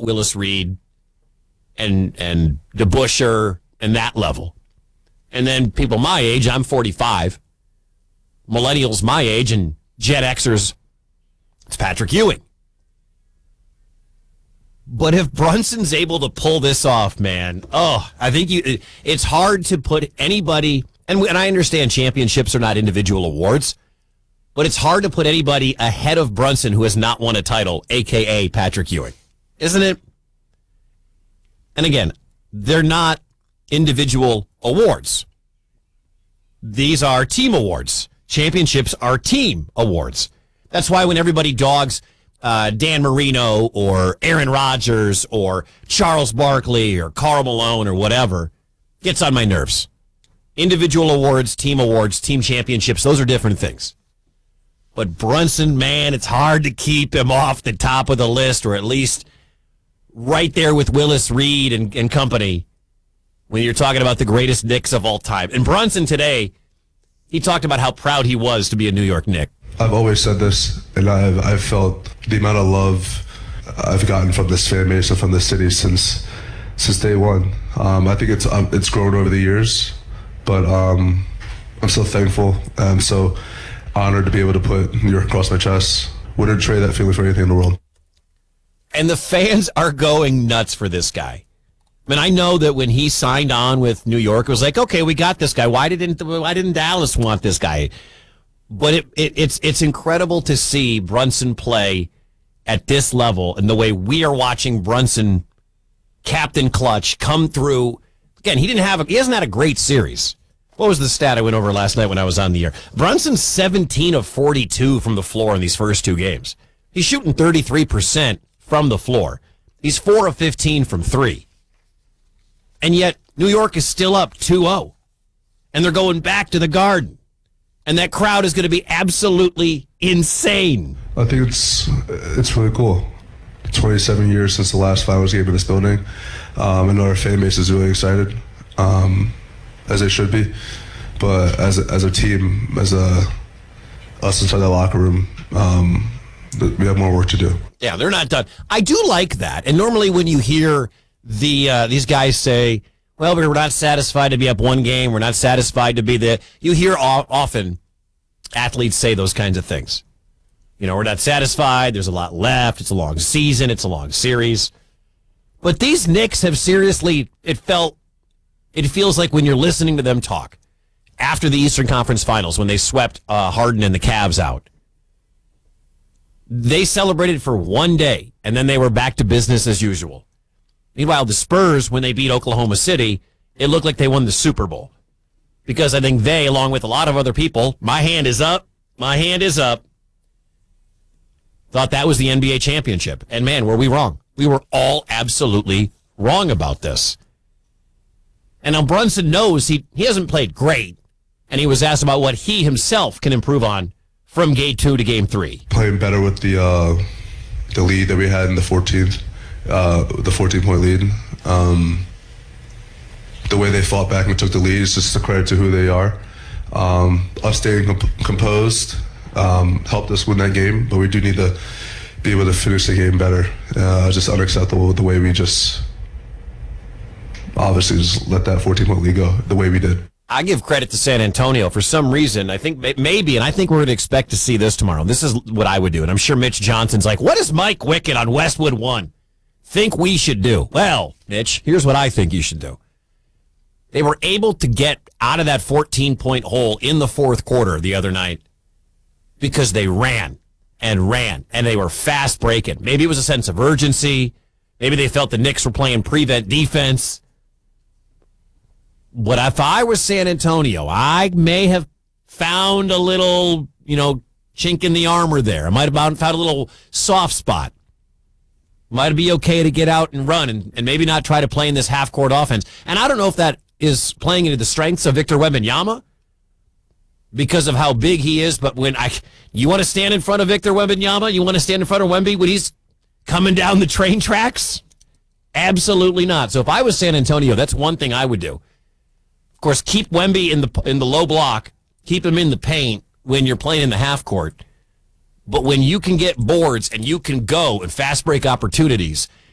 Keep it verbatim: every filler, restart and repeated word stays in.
Willis Reed and and DeBusschere and that level. And then people my age, I'm forty-five. Millennials my age and Gen Xers, it's Patrick Ewing. But if Brunson's able to pull this off, man, oh, I think you. It's hard to put anybody, and, and I understand championships are not individual awards, but it's hard to put anybody ahead of Brunson who has not won a title, a k a. Patrick Ewing. Isn't it? And again, they're not individual awards. These are team awards. Championships are team awards. That's why when everybody dogs uh, Dan Marino or Aaron Rodgers or Charles Barkley or Karl Malone or whatever, gets on my nerves. Individual awards, team awards, team championships, those are different things. But Brunson, man, it's hard to keep him off the top of the list, or at least right there with Willis Reed and, and company when you're talking about the greatest Knicks of all time. And Brunson today, he talked about how proud he was to be a New York Knick. I've always said this, and I've, I've felt the amount of love I've gotten from this fan base and from this city since since day one. Um, I think it's um, it's grown over the years, but um, I'm so thankful. I'm so honored to be able to put New York across my chest. Wouldn't trade that feeling for anything in the world. And the fans are going nuts for this guy. I mean, I know that when he signed on with New York, it was like, okay, we got this guy. Why didn't Why didn't Dallas want this guy? But it, it, it's it's incredible to see Brunson play at this level and the way we are watching Brunson, Captain Clutch, come through. Again, he didn't have a, he hasn't had a great series. What was the stat I went over last night when I was on the air? Brunson's seventeen of forty-two from the floor in these first two games. He's shooting thirty-three percent from the floor. He's four of fifteen from three. And yet, New York is still up two oh. And they're going back to the Garden. And that crowd is going to be absolutely insane. I think it's it's really cool. twenty-seven years since the last finals game in this building. Um, and our fan base is really excited, um, as they should be. But as a, as a team, as a us inside the locker room, um, we have more work to do. Yeah, they're not done. I do like that. And normally when you hear the uh, these guys say, well, we're not satisfied to be up one game. We're not satisfied to be the... You hear often athletes say those kinds of things. You know, we're not satisfied. There's a lot left. It's a long season. It's a long series. But these Knicks have seriously... It felt... It feels like when you're listening to them talk after the Eastern Conference Finals, when they swept uh, Harden and the Cavs out, they celebrated for one day, and then they were back to business as usual. Meanwhile, the Spurs, when they beat Oklahoma City, it looked like they won the Super Bowl. Because I think they, along with a lot of other people, my hand is up, my hand is up, thought that was the N B A championship. And man, were we wrong. We were all absolutely wrong about this. And now Brunson knows he, he hasn't played great, and he was asked about what he himself can improve on from game two to game three. Playing better with the uh, the lead that we had in the fourteenth. Uh, the fourteen-point lead. Um, the way they fought back and took the lead is just a credit to who they are. Um, us staying comp- composed um, helped us win that game, but we do need to be able to finish the game better. Uh, just unacceptable the way we just obviously just let that fourteen-point lead go the way we did. I give credit to San Antonio for some reason. I think maybe, and I think we're going to expect to see this tomorrow. This is what I would do, and I'm sure Mitch Johnson's like, what is Mike Wickett on Westwood One think we should do? Well, Mitch, here's what I think you should do. They were able to get out of that fourteen-point hole in the fourth quarter the other night because they ran and ran, and they were fast breaking. Maybe it was a sense of urgency. Maybe they felt the Knicks were playing prevent defense. But if I was San Antonio, I may have found a little, you know, chink in the armor there. I might have found a little soft spot. Might be okay to get out and run and, and maybe not try to play in this half-court offense. And I don't know if that is playing into the strengths of Victor Wembanyama because of how big he is. But when I, you want to stand in front of Victor Wembanyama? You want to stand in front of Wemby when he's coming down the train tracks? Absolutely not. So if I was San Antonio, that's one thing I would do. Of course, keep Wemby in the in the low block. Keep him in the paint when you're playing in the half-court. But when you can get boards and you can go and fast break opportunities